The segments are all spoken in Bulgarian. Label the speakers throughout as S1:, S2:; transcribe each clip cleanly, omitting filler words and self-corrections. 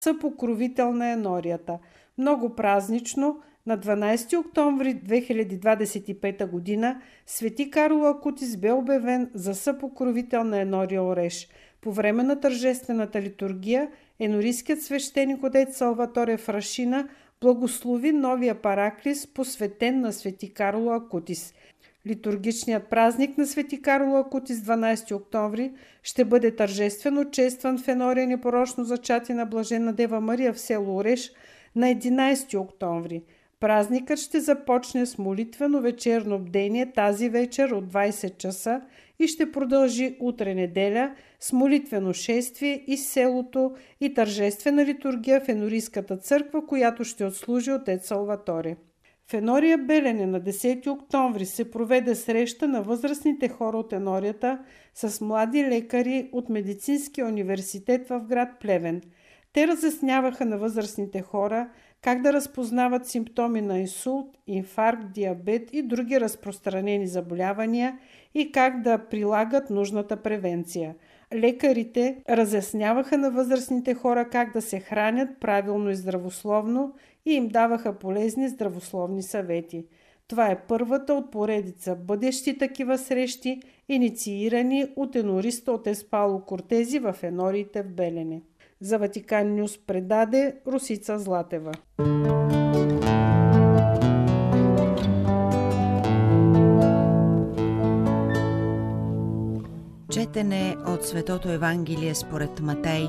S1: Съпокровител на енорията. Много празнично, на 12 октомври 2025 г. свети Карол Акутис бе обявен за съпокровител на Енория Ореш. По време на тържествената литургия енорийският свещеник отец Салваторе Фрашина благослови новия параклис, посветен на свети Карол Акутис. Литургичният празник на свети Карол Акутис 12 октомври ще бъде тържествено честван в Енория непорочно зачатие на Блажена Дева Мария в село Ореш на 11 октомври. Празникът ще започне с молитвено вечерно бдение тази вечер от 20 часа и ще продължи утре неделя с молитвено шествие из селото и тържествена литургия в Енорийската църква, която ще отслужи отец Салваторе. В Енория Белене на 10 октомври се проведе среща на възрастните хора от Енорията с млади лекари от Медицинския университет в град Плевен. Те разясняваха на възрастните хора как да разпознават симптоми на инсулт, инфаркт, диабет и други разпространени заболявания и как да прилагат нужната превенция. Лекарите разясняваха на възрастните хора как да се хранят правилно и здравословно и им даваха полезни здравословни съвети. Това е първата от поредица бъдещи такива срещи, инициирани от енориста отец Пауло Кортези в енориите в Белене. За Ватикан Нюс предаде Русица Златева.
S2: Четене от Светото Евангелие според Матей.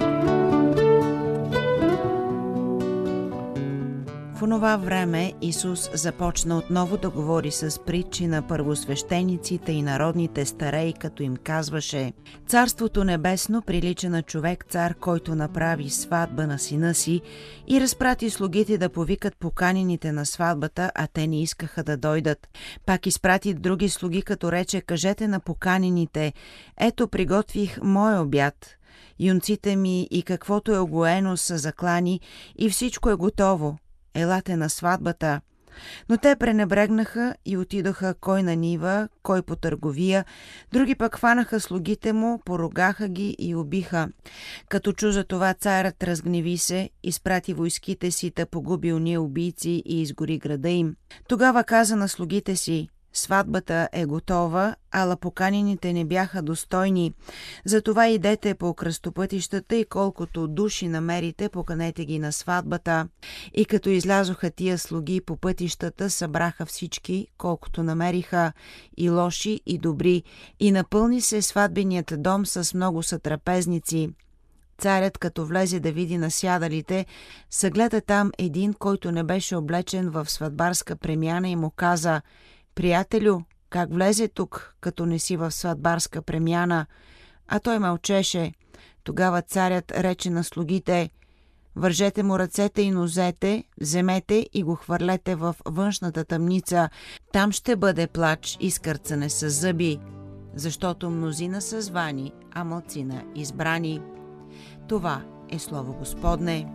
S2: В онова време Исус започна отново да говори с притчи на първосвещениците и народните стареи, като им казваше: Царството небесно прилича на човек-цар, който направи сватба на сина си и разпрати слугите да повикат поканените на сватбата, а те не искаха да дойдат. Пак изпрати други слуги, като рече: кажете на поканените: ето, приготвих мой обяд. Юнците ми и каквото е огоено са заклани и всичко е готово. Елате на сватбата. Но те пренебрегнаха и отидоха кой на нива, кой по търговия, други пък хванаха слугите му, поругаха ги и убиха. Като чу за това, царят разгневи се, изпрати войските си да погуби уния убийци и изгори града им. Тогава каза на слугите си: сватбата е готова, ала поканените не бяха достойни. Затова идете по кръстопътищата и колкото души намерите, поканете ги на сватбата. И като излязоха тия слуги по пътищата, събраха всички, колкото намериха, и лоши, и добри, и напълни се сватбеният дом с много сътрапезници. Царят, като влезе да види насядалите, съгледа там един, който не беше облечен в сватбарска премяна, и му каза: приятелю, как влезе тук, като не си в сватбарска премяна? А той мълчеше. Тогава царят рече на слугите: вържете му ръцете и нозете, вземете и го хвърлете в външната тъмница. Там ще бъде плач и скърцане с зъби, защото мнозина са звани, а малцина избрани. Това е слово Господне.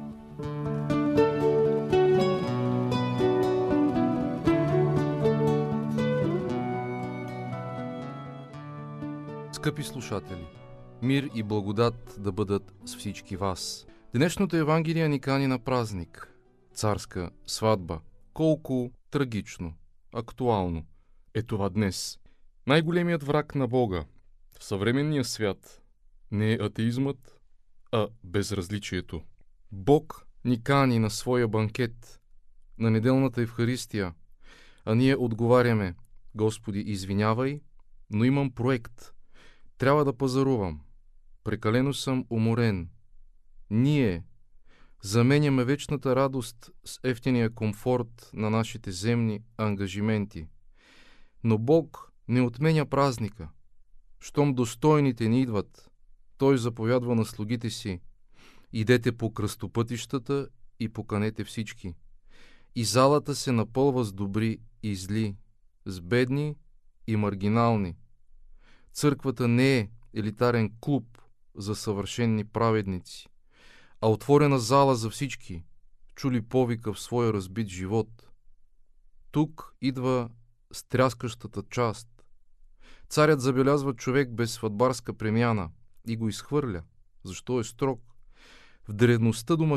S3: Скъпи слушатели, мир и благодат да бъдат с всички вас. Днешното Евангелие ни кани на празник, царска сватба. Колко трагично, актуално е това днес. Най-големият враг на Бога в съвременния свят не е атеизмът, а безразличието. Бог ни кани на своя банкет, на неделната Евхаристия, а ние отговаряме: Господи, извинявай, но имам проект. Трябва да пазарувам. Прекалено съм уморен. Ние заменяме вечната радост с евтиния комфорт на нашите земни ангажименти. Но Бог не отменя празника. Щом достойните не идват, Той заповядва на слугите си: идете по кръстопътищата и поканете всички. И залата се напълва с добри и зли, с бедни и маргинални. Църквата не е елитарен клуб за съвършенни праведници, а отворена зала за всички, чули повика в своя разбит живот. Тук идва стряскащата част. Царят забелязва човек без сватбарска премяна и го изхвърля. Защо е строг? В древността